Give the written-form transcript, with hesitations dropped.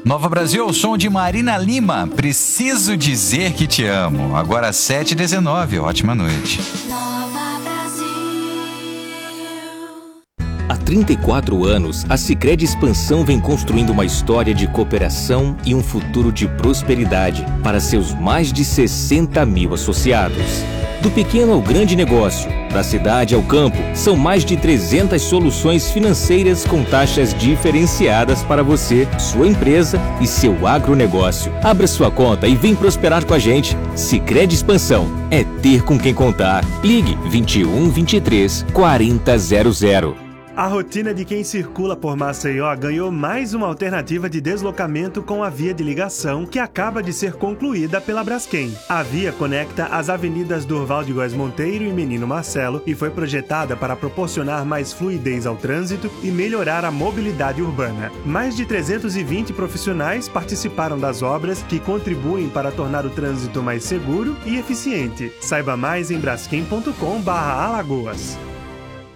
Nova Brasil, o som de Marina Lima. Preciso dizer que te amo. Agora 7h19. Ótima noite. Nova Brasil. Há 34 anos, a Sicredi Expansão vem construindo uma história de cooperação e um futuro de prosperidade para seus mais de 60 mil associados. Do pequeno ao grande negócio, da cidade ao campo, são mais de 300 soluções financeiras com taxas diferenciadas para você, sua empresa e seu agronegócio. Abra sua conta e vem prosperar com a gente. Sicredi Expansão é ter com quem contar. Ligue 21 23 40 00. A rotina de quem circula por Maceió ganhou mais uma alternativa de deslocamento com a via de ligação que acaba de ser concluída pela Braskem. A via conecta as avenidas Durval de Góes Monteiro e Menino Marcelo e foi projetada para proporcionar mais fluidez ao trânsito e melhorar a mobilidade urbana. Mais de 320 profissionais participaram das obras que contribuem para tornar o trânsito mais seguro e eficiente. Saiba mais em braskem.com/Alagoas.